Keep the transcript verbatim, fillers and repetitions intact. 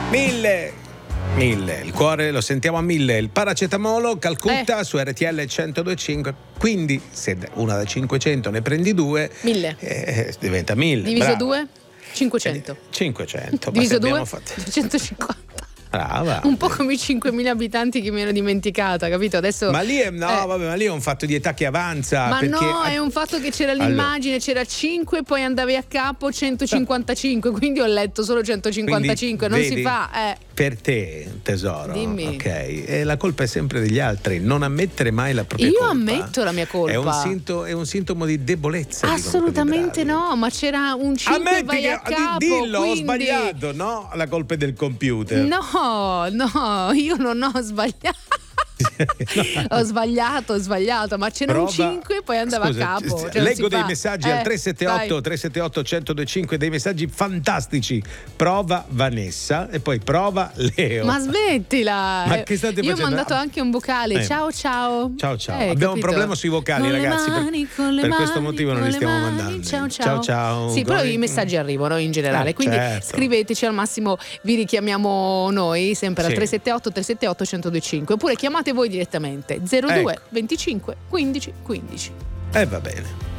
Mille. Mille, il cuore lo sentiamo a mille. Il paracetamolo Calcutta Eh. su R T L centodue e cinque. Quindi se una da cinquecento ne prendi due, Mille. eh, diventa mille. Diviso brava. due? cinquecento. Eh, cinquecento. Diviso ma se due? abbiamo fatto- duecentocinquanta. Brava. Un po' come i cinquemila abitanti che mi ero dimenticata, capito? Adesso Ma lì è, no, eh. vabbè, ma lì è un fatto di età che avanza. Ma perché no, è un fatto che c'era Allora. l'immagine, c'era cinque, poi andavi a capo centocinquantacinque, quindi ho letto solo centocinquantacinque, non Quindi, si vedi? fa, eh. Per te, tesoro, Dimmi. ok? E la colpa è sempre degli altri. Non ammettere mai la propria Io colpa. ammetto la mia colpa. È un, sintomo, è un sintomo di debolezza. dicono Assolutamente quelli bravi. no, ma c'era un cinque Ammetti vai che a capo, di- dillo, quindi... ho sbagliato, no? La colpa è del computer. No, no, io non ho sbagliato. ho sbagliato, ho sbagliato, ma c'era un Prova- cinque poi andava Scusa, a capo. c- cioè non leggo si dei fa. messaggi Eh, al tre sette otto vai. tre sette otto uno zero due cinque, dei messaggi fantastici. Prova Vanessa e poi prova Leo. Ma smettila! Ma che state Io ho facendo? mandato anche un vocale. Eh. Ciao ciao. Ciao ciao. Eh, Abbiamo un capito? problema sui vocali, Con le ragazzi. Per- mani, con le per questo mani, motivo non con li le stiamo mani. mandando. Ciao ciao. Ciao, ciao. Sì, però Come- i messaggi arrivano in generale, Eh, quindi certo. scriveteci, al massimo vi richiamiamo noi sempre al Sì. tre sette otto tre sette otto uno zero due cinque, oppure chiamate voi direttamente zero due Ecco. venticinque quindici quindici. Eh va bene.